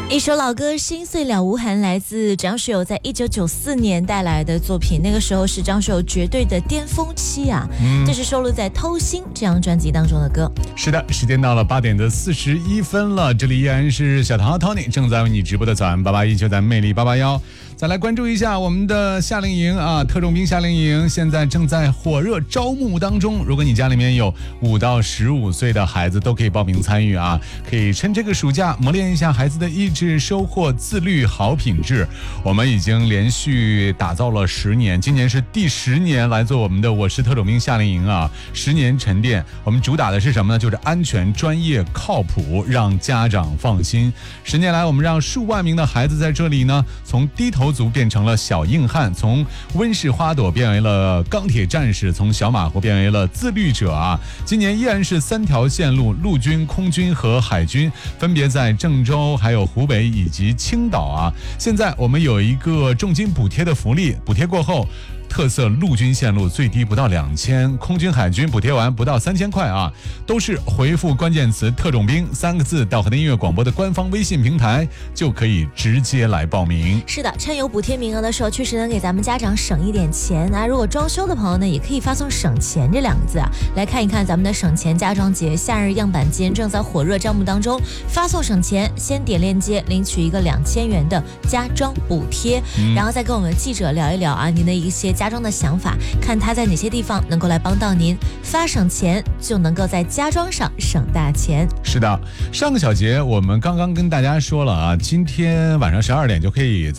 一首老歌《心碎了无痕》来自张学友在1994年带来的作品，那个时候是张学友绝对的巅峰期啊。这是收录在《偷心》这张专辑当中的歌。 是的，时间到了8点的41分了，这里依然是小唐和 Tony 正在为你直播的早安881，就在魅力881。再来关注一下我们的夏令营啊，特种兵夏令营现在正在火热招募当中。如果你家里面有5到15岁的孩子，都可以报名参与啊，可以趁这个暑假磨练一下孩子的意志，收获自律好品质。我们已经连续打造了10年，今年是第10年来做我们的我是特种兵夏令营啊，10年沉淀。我们主打的是什么呢？就是安全、专业、靠谱，让家长放心。10年来，我们让数万名的孩子在这里呢，从低头族变成了小硬汉，从温室花朵变为了钢铁战士，从小马虎变为了自律者啊！今年依然是3条线路，陆军、空军和海军，分别在郑州、还有湖北以及青岛啊。现在我们有一个重金补贴的福利，补贴过后，特色陆军线路最低不到2000，空军海军补贴完不到3000块啊，都是回复关键词特种兵3个字到河南音乐广播的官方微信平台，就可以直接来报名。 是的，趁有补贴名额的时候，确实能给咱们家长省一点钱啊。如果装修的朋友呢，也可以发送省钱这2个字啊，来看一看咱们的省钱家装节夏日样板间正在火热招募当中，发送省钱，先点链接领取一个2000元的家装补贴，然后再跟我们记者聊一聊啊，您的一些家装的想法，看他在哪些地方能够来帮到您，发省钱就能够在家装上省大钱。 是的，上个小节我们刚刚跟大家说了啊，今天晚上12点就可以